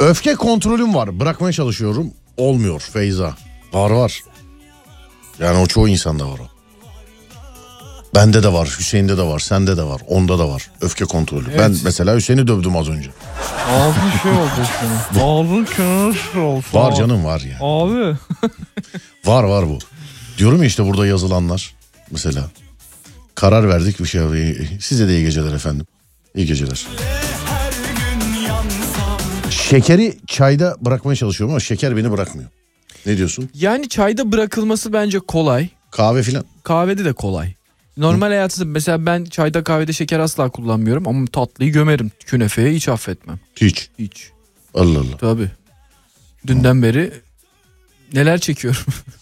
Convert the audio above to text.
Öfke kontrolüm var. Bırakmaya çalışıyorum. Olmuyor Feyza. Var. Yani o çoğu insanda var o. Bende de var, Hüseyin'de de var, sende de var, onda da var. Öfke kontrolü. Evet. Ben mesela Hüseyin'i dövdüm az önce. Ağzın şey oldu senin. Ağzın kenarı oldu. Var canım, var ya. Abi. Var bu. Diyorum ya işte burada yazılanlar mesela. Karar verdik bir şey. Size de iyi geceler efendim. İyi geceler. Şekeri çayda bırakmaya çalışıyorum ama şeker beni bırakmıyor. Ne diyorsun? Yani çayda bırakılması bence kolay. Kahve filan? Kahvede de kolay. Normal hayatımda mesela ben çayda kahvede şeker asla kullanmıyorum ama tatlıyı gömerim. Künefeye hiç affetmem. Hiç. Hiç. Allah Allah. Tabii. Dünden beri neler çekiyorum.